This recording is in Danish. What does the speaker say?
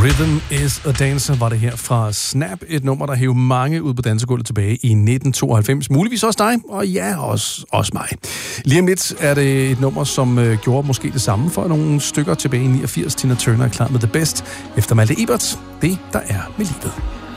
Rhythm is a Dancer var det her fra Snap, et nummer, der hævde mange ud på dansegulvet tilbage i 1992. Muligvis også dig, og ja, også mig. Lige om lidt er det et nummer, som gjorde måske det samme for nogle stykker tilbage i 89. Tina Turner er klar med The Best efter Malte Ebert. Det, der er med livet.